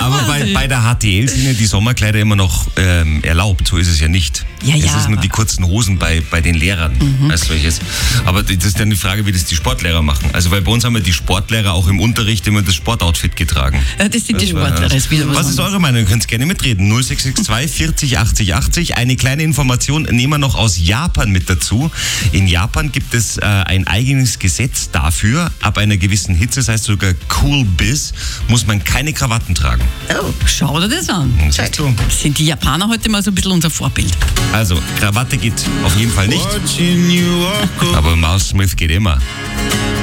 Aber bei der HTL sind ja die Sommerkleider immer noch erlaubt. So ist es ja nicht. Ja, es ist nur die kurzen Hosen bei den Lehrern als solches. Aber das ist dann die Frage, wie das die Sportlehrer machen. Also weil bei uns haben wir die Sportlehrer auch im Unterricht immer das Sportoutfit getragen. Ja, das sind die Sportlehrer. Was ist eure Meinung? Ihr könnt gerne mitreden. 0662 40 80 80. Eine kleine Information nehmen wir noch aus Japan mit dazu. In Japan gibt es ein eigenes Gesetz dafür. Ab einer gewissen Hitze, das heißt sogar Cool Biz, muss man keine Krawatten tragen. Oh, schau dir das an. Siehst du? Sind die Japaner heute mal so ein bisschen unser Vorbild? Also, Krawatte geht auf jeden Fall nicht. Aber Mouse Smith geht immer.